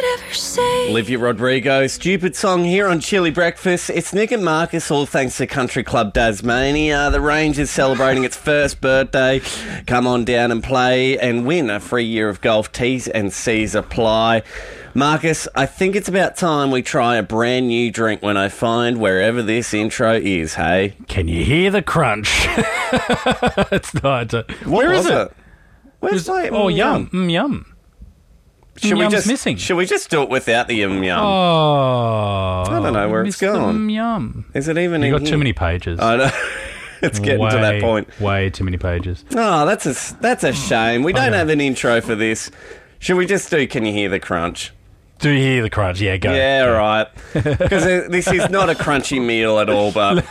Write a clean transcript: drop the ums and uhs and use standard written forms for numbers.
could ever say. Olivia Rodrigo, stupid song here on Chili Breakfast. It's Nick and Marcus, all thanks to Country Club Tasmania. The Range is celebrating its first birthday. Come on down and play and win a free year of golf. T's and C's apply. Marcus, I think it's about time we try a brand new drink when I find wherever this intro is, hey? Can you hear the crunch? It's not. Where is it? Where's my... Oh, yum. Yum. Yum's missing. Should we just do it without the yum? Oh. I don't know where it's gone. Yum. Is it even in You've got here? too many pages. I know. It's getting to that point. Way too many pages. Oh, that's a shame. We don't have an intro for this. Should we just do Can You Hear the Crunch? Do you hear the crunch? Yeah, go. Yeah, right. Because this is not a crunchy meal at all, but